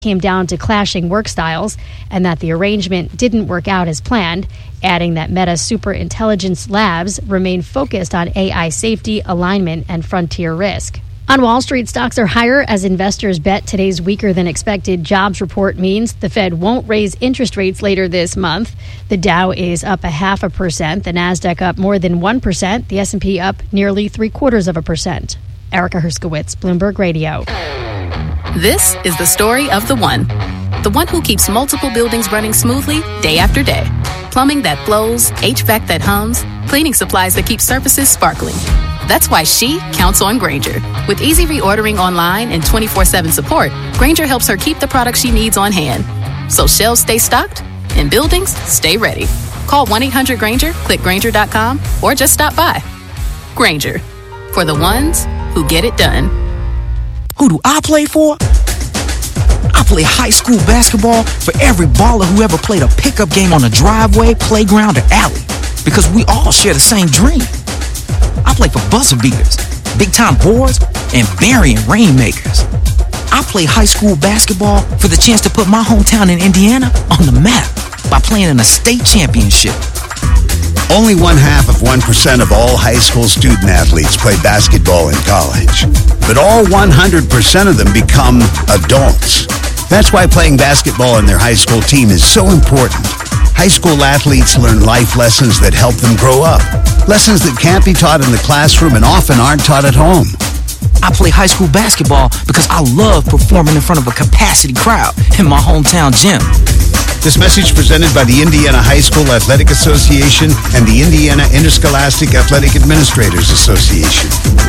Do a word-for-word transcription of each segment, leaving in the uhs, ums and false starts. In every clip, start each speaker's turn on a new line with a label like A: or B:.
A: came down to clashing work styles and that the arrangement didn't work out as planned, adding that Meta Superintelligence Labs remain focused on A I safety, alignment, and frontier risk. On Wall Street, stocks are higher as investors bet today's weaker-than-expected jobs report means the Fed won't raise interest rates later this month. The Dow is up a half a percent, the Nasdaq up more than one percent, the S and P up nearly three-quarters of a percent. Erica Herskowitz, Bloomberg Radio.
B: This is the story of the one. The one who keeps multiple buildings running smoothly day after day. Plumbing that flows, H V A C that hums, cleaning supplies that keep surfaces sparkling. That's why she counts on Grainger. With easy reordering online and twenty-four seven support, Grainger helps her keep the products she needs on hand. So shelves stay stocked and buildings stay ready. Call one eight hundred Grainger, click Grainger dot com, or just stop by. Grainger, for the ones who get it done.
C: Who do I play for? I play high school basketball for every baller who ever played a pickup game on a driveway, playground, or alley. Because we all share the same dream. I play for buzzer beaters, big-time boards, and burying rainmakers. I play high school basketball for the chance to put my hometown in Indiana on the map by playing in a state championship.
D: Only one half of one percent of all high school student athletes play basketball in college. But all one hundred percent of them become adults. That's why playing basketball on their high school team is so important. High school athletes learn life lessons that help them grow up. Lessons that can't be taught in the classroom and often aren't taught at home.
C: I play high school basketball because I love performing in front of a capacity crowd in my hometown gym.
D: This message presented by the Indiana High School Athletic Association and the Indiana Interscholastic Athletic Administrators Association.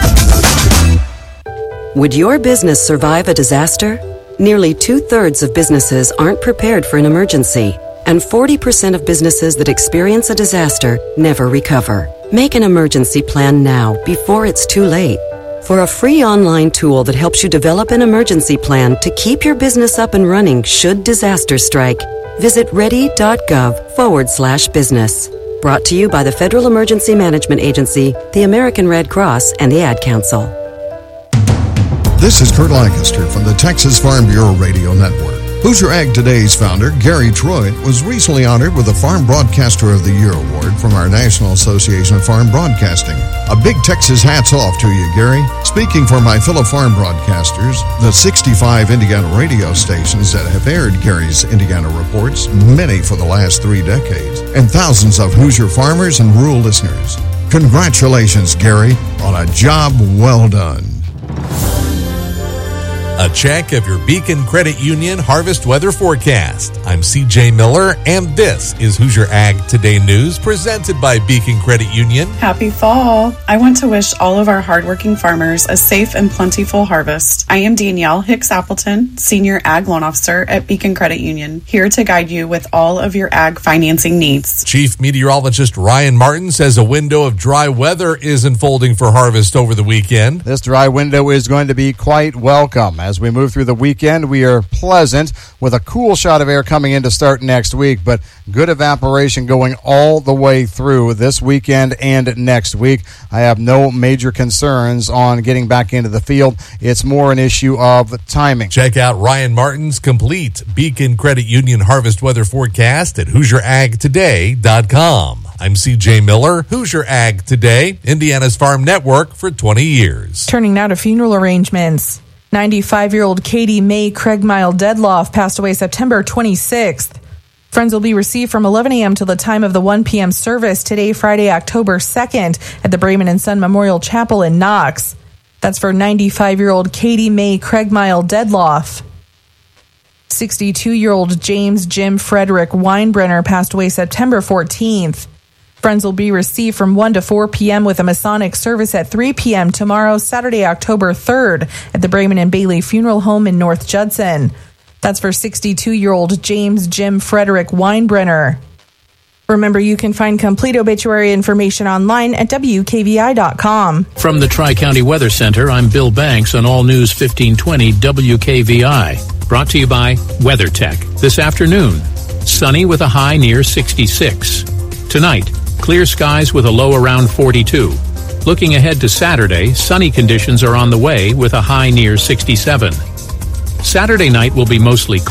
E: Would your business survive a disaster? Nearly two-thirds of businesses aren't prepared for an emergency, and forty percent of businesses that experience a disaster never recover. Make an emergency plan now before it's too late. For a free online tool that helps you develop an emergency plan to keep your business up and running should disaster strike, visit ready.gov forward slash business. Brought to you by the Federal Emergency Management Agency, the American Red Cross, and the Ad Council.
F: This is Kurt Lancaster from the Texas Farm Bureau Radio Network. Hoosier Ag Today's founder, Gary Troit, was recently honored with the Farm Broadcaster of the Year award from our National Association of Farm Broadcasting. A big Texas hats off to you, Gary. Speaking for my fellow farm broadcasters, the sixty-five Indiana radio stations that have aired Gary's Indiana reports, many for the last three decades, and thousands of Hoosier farmers and rural listeners. Congratulations, Gary, on a job well done.
G: A check of your Beacon Credit Union harvest weather forecast. I'm C J Miller, and this is Hoosier Ag Today News, presented by Beacon Credit Union.
H: Happy fall. I want to wish all of our hardworking farmers a safe and plentiful harvest. I am Danielle Hicks Appleton, Senior Ag Loan Officer at Beacon Credit Union, here to guide you with all of your ag financing needs.
G: Chief Meteorologist Ryan Martin says a window of dry weather is unfolding for harvest over the weekend.
I: This dry window is going to be quite welcome. As we move through the weekend, we are pleasant with a cool shot of air coming in to start next week, but good evaporation going all the way through this weekend and next week. I have no major concerns on getting back into the field. It's more an issue of timing.
G: Check out Ryan Martin's complete Beacon Credit Union harvest weather forecast at Hoosier Ag Today dot com. I'm C J Miller, Hoosier Ag Today, Indiana's farm network for twenty years.
J: Turning now to funeral arrangements. ninety-five-year-old Katie Mae Craigmile Dedloff passed away September twenty-sixth. Friends will be received from eleven a.m. till the time of the one p.m. service today, Friday, October second, at the Brayman and Son Memorial Chapel in Knox. That's for ninety-five-year-old Katie Mae Craigmile Dedloff. sixty-two-year-old James Jim Frederick Weinbrenner passed away September fourteenth. Friends will be received from one to four p.m. with a Masonic service at three p.m. tomorrow, Saturday, October third, at the Brayman and Bailey Funeral Home in North Judson. That's for sixty-two-year-old James Jim Frederick Weinbrenner. Remember, you can find complete obituary information online at W K V I dot com.
K: From the Tri-County Weather Center, I'm Bill Banks on All News fifteen twenty W K V I. Brought to you by WeatherTech. This afternoon, sunny with a high near sixty-six. Tonight, clear skies with a low around forty-two. Looking ahead to Saturday, sunny conditions are on the way with a high near sixty-seven. Saturday night will be mostly